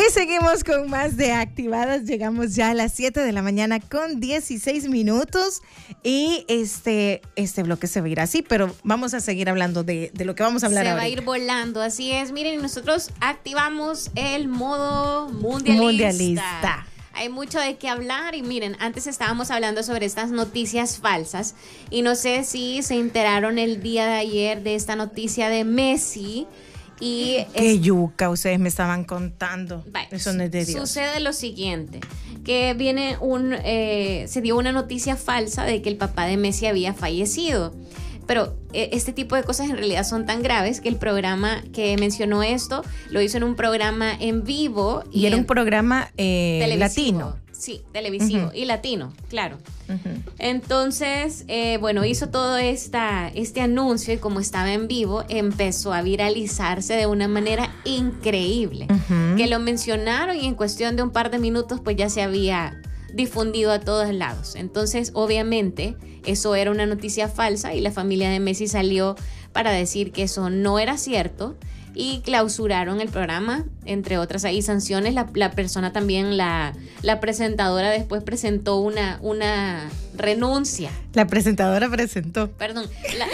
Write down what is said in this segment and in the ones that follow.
Y seguimos con más de Activadas. Llegamos ya a las 7 de la mañana con 16 minutos. Y este bloque se va a ir así, pero vamos a seguir hablando de lo que vamos a hablar ahora. Se va a ir volando, así es. Miren, nosotros activamos el modo mundialista. Hay mucho de qué hablar y miren, antes estábamos hablando sobre estas noticias falsas y no sé si se enteraron el día de ayer de esta noticia de Messi. Y qué yuca, ustedes me estaban contando. Eso no es de Dios. Sucede lo siguiente, que viene se dio una noticia falsa de que el papá de Messi había fallecido. Pero este tipo de cosas en realidad son tan graves que el programa que mencionó esto lo hizo en un programa en vivo. Y era un programa latino. Sí, televisivo y latino, claro. Entonces, bueno, hizo todo este anuncio y como estaba en vivo, empezó a viralizarse de una manera increíble. Que lo mencionaron y en cuestión de un par de minutos pues ya se había difundido a todos lados. Entonces, obviamente, eso era una noticia falsa y la familia de Messi salió para decir que eso no era cierto y clausuraron el programa, entre otras hay sanciones. La persona también, la presentadora después presentó una renuncia. La presentadora presentó. Perdón.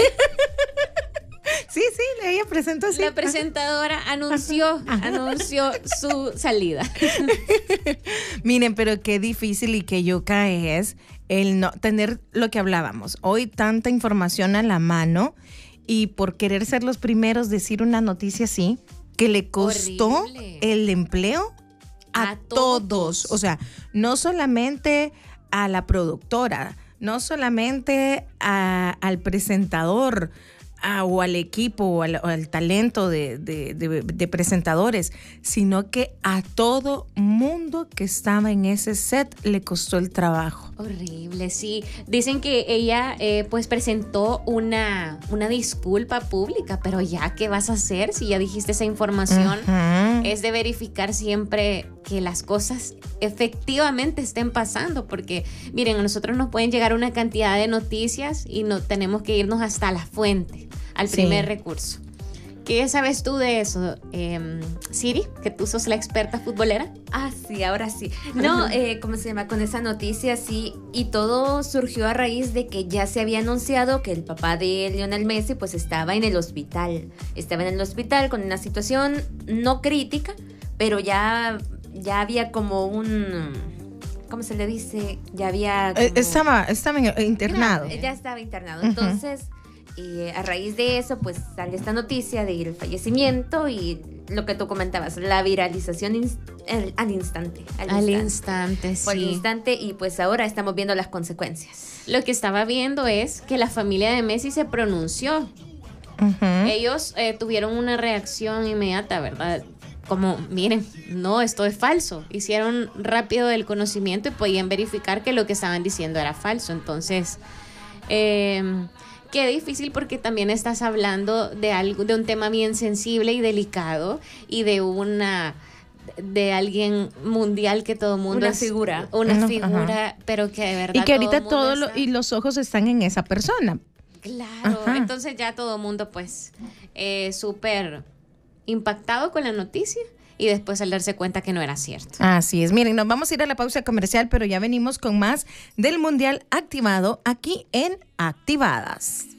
Sí, ella presentó así. La presentadora anunció su salida. Miren, pero qué difícil y qué yuca es el no tener lo que hablábamos. Hoy tanta información a la mano y por querer ser los primeros decir una noticia así, que le costó el empleo a todos. O sea, no solamente a la productora, no solamente al presentador, o al equipo o al talento de presentadores, sino que a todo mundo que estaba en ese set le costó el trabajo. Horrible, sí. Dicen que ella pues presentó una disculpa pública, pero ya, ¿qué vas a hacer si ya dijiste esa información? Es de verificar siempre que las cosas efectivamente estén pasando, porque miren, a nosotros nos pueden llegar una cantidad de noticias y no tenemos que irnos hasta la fuente, al primer recurso. ¿Qué sabes tú de eso, Siri? Que tú sos la experta futbolera. Ah, sí, ahora sí. No, ¿cómo se llama? Con esa noticia, sí. Y todo surgió a raíz de que ya se había anunciado que el papá de Lionel Messi pues estaba en el hospital. Estaba en el hospital con una situación no crítica, pero ya había como un... ¿Cómo se le dice? Ya había... Estaba internado. Claro, ya estaba internado. Entonces... a raíz de eso, pues sale esta noticia del fallecimiento y lo que tú comentabas, la viralización al instante. Al instante, sí. Por el instante, y pues ahora estamos viendo las consecuencias. Lo que estaba viendo es que la familia de Messi se pronunció. Ellos tuvieron una reacción inmediata, ¿verdad? Como, miren, no, esto es falso. Hicieron rápido el conocimiento y podían verificar que lo que estaban diciendo era falso. Entonces... qué difícil, porque también estás hablando de un tema bien sensible y delicado y de alguien mundial que todo mundo una figura, pero que de verdad y que ahorita y los ojos están en esa persona. Claro, entonces ya todo el mundo pues súper impactado con la noticia. Y después al darse cuenta que no era cierto. Así es. Miren, nos vamos a ir a la pausa comercial, pero ya venimos con más del Mundial activado aquí en Activadas.